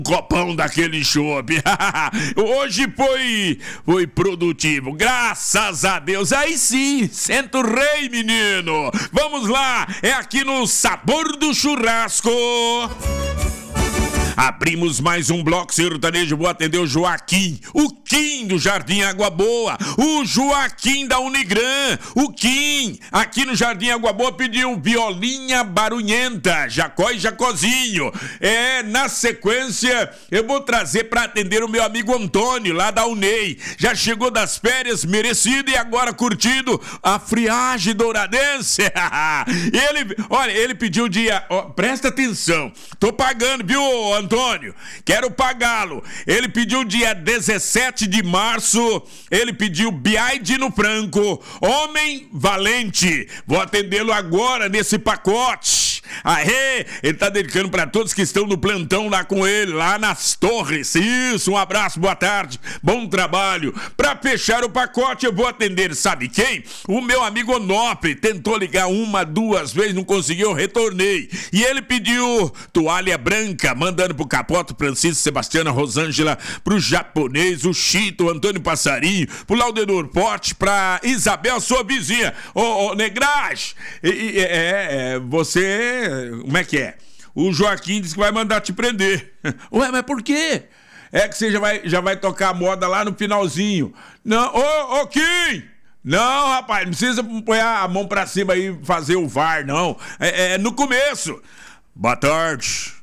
copão daquele chopp. Hoje foi produtivo, graças a Deus. Aí sim, senta o rei, menino. Vamos lá, é aqui no Sabor do Churrasco. Abrimos mais um bloco sertanejo. Vou atender o Joaquim, o Kim do Jardim Água Boa, o Joaquim da Unigran, o Kim aqui no Jardim Água Boa pediu violinha barulhenta, Jacó e Jacozinho. Na sequência eu vou trazer para atender o meu amigo Antônio lá da UNEI. Já chegou das férias, merecido, e agora curtindo a friagem douradense. Ele pediu o dia, presta atenção, tô pagando, viu, Antônio? Quero pagá-lo. Ele pediu dia 17 de março, ele pediu Biaide no Franco, Homem Valente. Vou atendê-lo agora nesse pacote. Aê, ele tá dedicando para todos que estão no plantão lá com ele, lá nas Torres. Isso, um abraço, boa tarde, bom trabalho. Para fechar o pacote, eu vou atender, sabe quem? O meu amigo Onofre. Tentou ligar 1, 2 vezes, não conseguiu, retornei. E ele pediu toalha branca, mandando pro Capoto, Francisco, Sebastiana, Rosângela, pro japonês, o Chito, o Antônio Passarinho, pro Laudenor Porte, pra Isabel, sua vizinha. Ô, Negrage, você... Como é que é? O Joaquim disse que vai mandar te prender. Ué, mas por quê? É que você já vai tocar a moda lá no finalzinho. Não, ô Kim! Não, rapaz, não precisa pôr a mão pra cima aí e fazer o VAR, não. É no começo. Boa tarde.